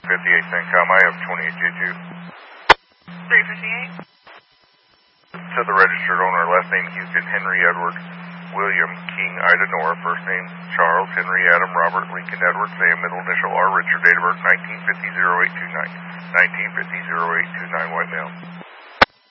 58 Sancom, I have 28J2. 358. To the registered owner, last name Houston, Henry Edward, William King, Ida Nora, first name Charles, Henry Adam, Robert Lincoln Edward, Sam, middle initial R, Richard, date of birth 1950-0829, 1950-0829, white male.